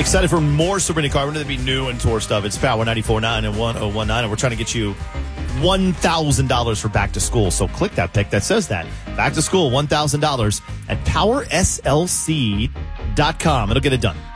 Excited for more Sabrina Carpenter to be new and tour stuff. It's Power 94.9 and 101.9, and we're trying to get you $1,000 for back to school. So click that pic that says that. Back to school, $1,000 at powerslc.com. It'll get it done.